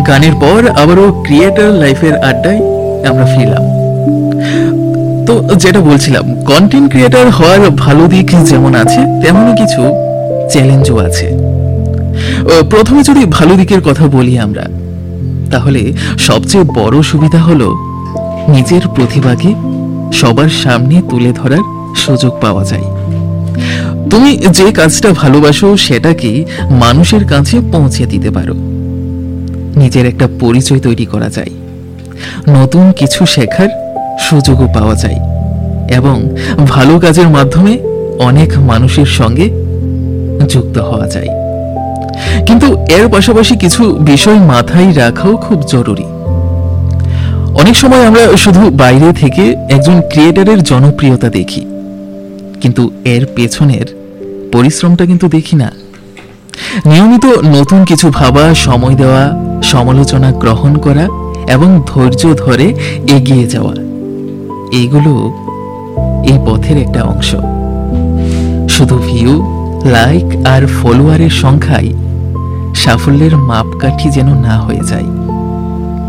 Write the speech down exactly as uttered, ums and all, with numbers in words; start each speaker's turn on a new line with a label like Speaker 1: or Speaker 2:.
Speaker 1: গানের পর আবারও ক্রিয়েটর লাইফের আড্ডায় আমরা ফিরলাম। তো যেটা বলছিলাম, কন্টেন্ট ক্রিয়েটর হওয়ার ভালো দিক যেমন আছে তেমনই কিছু চ্যালেঞ্জও আছে। ও, প্রথমে যদি ভালো দিকের কথা বলি আমরা, তাহলে সবচেয়ে বড় সুবিধা হলো নিজের প্রতিভাকে সবার সামনে তুলে ধরার সুযোগ পাওয়া যায়। তুমি যে কাজটা ভালোবাসো সেটাকে মানুষের কাছে পৌঁছে দিতে পারো। নিজের একটা পরিচয় তৈরি করা যায়, নতুন কিছু শেখার সুযোগও পাওয়া যায় এবং ভালো কাজের মাধ্যমে অনেক মানুষের সঙ্গে যুক্ত হওয়া যায়। কিন্তু এর পাশাপাশি কিছু বিষয় মাথায় রাখাও খুব জরুরি। অনেক সময় আমরা শুধু বাইরে থেকে একজন ক্রিয়েটরের জনপ্রিয়তা দেখি, কিন্তু এর পেছনের পরিশ্রমটা কিন্তু দেখি না। নিয়মিত নতুন কিছু ভাবা, সময় দেওয়া, সমালোচনা গ্রহণ করা এবং ধৈর্য ধরে এগিয়ে যাওয়া, এগুলো এই পথের একটা অংশ। শুধু ভিউ, লাইক আর ফলোয়ারের সংখ্যায় সাফল্যের মাপকাঠি যেন না হয়ে যায়।